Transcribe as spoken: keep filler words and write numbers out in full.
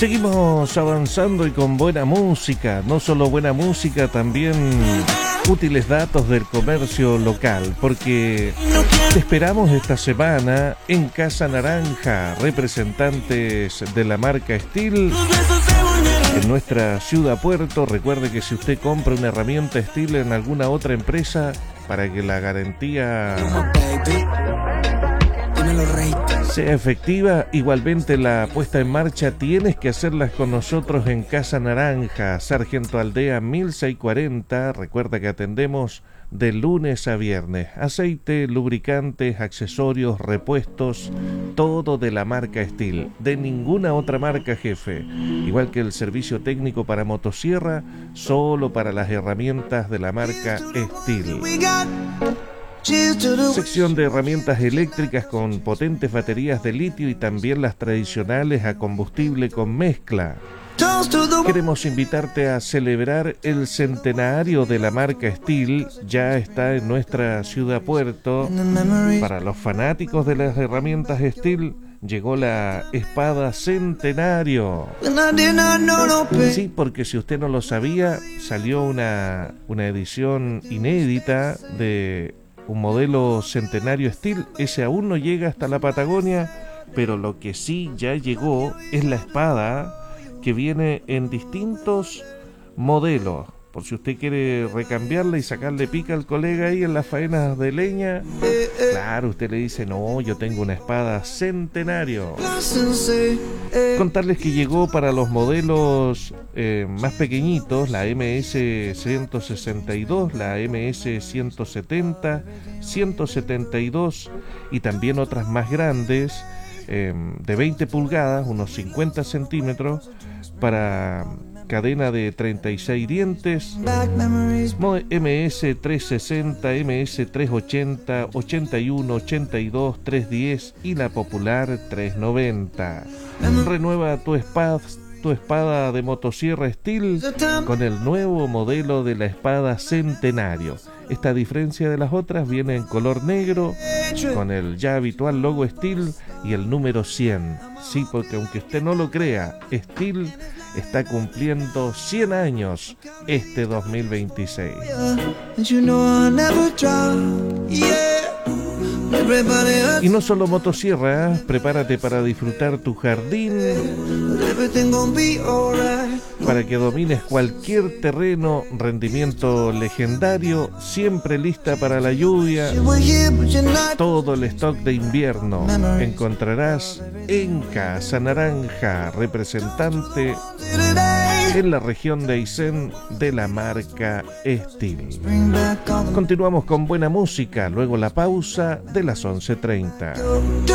Seguimos avanzando y con buena música, no solo buena música, también útiles datos del comercio local, porque te esperamos esta semana en Casa Naranja, representantes de la marca Stihl en nuestra ciudad puerto. Recuerde que si usted compra una herramienta Stihl en alguna otra empresa, para que la garantía sea efectiva, igualmente la puesta en marcha tienes que hacerlas con nosotros en Casa Naranja, Sargento Aldea mil seiscientos cuarenta. Recuerda que atendemos de lunes a viernes. Aceite, lubricantes, accesorios, repuestos, todo de la marca Stihl, de ninguna otra marca, jefe. Igual que el servicio técnico para motosierra, solo para las herramientas de la marca Stihl. Sección de herramientas eléctricas con potentes baterías de litio y también las tradicionales a combustible con mezcla. Queremos invitarte a celebrar el centenario de la marca Stihl. Ya está en nuestra ciudad puerto. Para los fanáticos de las herramientas Stihl, llegó la espada centenario. Sí, porque si usted no lo sabía, salió una, una edición inédita de un modelo centenario Stihl. Ese aún no llega hasta la Patagonia, pero lo que sí ya llegó es la espada, que viene en distintos modelos. Por si usted quiere recambiarla y sacarle pica al colega ahí en las faenas de leña, claro, usted le dice: no, yo tengo una espada centenario. Contarles que llegó para los modelos eh, más pequeñitos, la M S ciento sesenta y dos, la M S ciento setenta, ciento setenta y dos y también otras más grandes, eh, de veinte pulgadas, unos cincuenta centímetros, para cadena de treinta y seis dientes, M S trescientos sesenta, M S trescientos ochenta, ochenta y uno, ochenta y dos, trescientos diez y la popular trescientos noventa. Renueva tu espada, tu espada de motosierra Stihl con el nuevo modelo de la espada centenario. Esta, a diferencia de las otras, viene en color negro con el ya habitual logo Stihl y el número cien. Sí, porque aunque usted no lo crea, Stihl está cumpliendo cien años este dos mil veintiséis. Y no solo motosierra, prepárate para disfrutar tu jardín, para que domines cualquier terreno, rendimiento legendario, siempre lista para la lluvia. Todo el stock de invierno encontrarás en Casa Naranja, representante en la región de Aysén de la marca Stihl. Continuamos con buena música, luego la pausa de las once treinta.